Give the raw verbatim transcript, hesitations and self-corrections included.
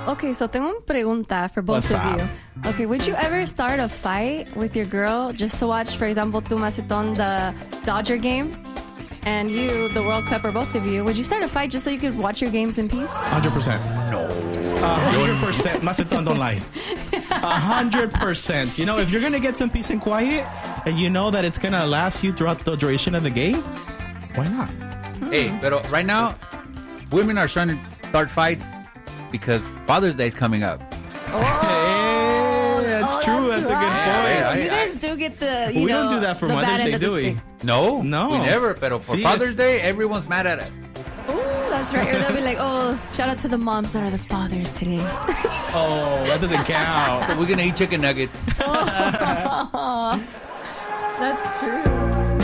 Okay, so tengo una pregunta for both What's of up? you. Okay, would you ever start a fight with your girl just to watch, for example, tu Maceton, the Dodger game, and you, the World Cup, or both of you? Would you start a fight just so you could watch your games in peace? one hundred percent. No. one hundred percent. Maceton, don't lie. one hundred percent. You know, if you're going to get some peace and quiet, and you know that it's going to last you throughout the duration of the game, why not? Hey, but right now, women are trying to start fights because Father's Day is coming up. Oh, Hey, that's oh, true. That's, that's a good right. point. I- You guys do get the, you we know, don't do that for the Mother's bad end Day, of the do we? stick. No, No. we never. But for See, Father's it's- Day, everyone's mad at us. Ooh, that's right. Or they'll be like, oh, shout out to the moms that are the fathers today. Oh, that doesn't count. We're gonna eat chicken nuggets. That's true.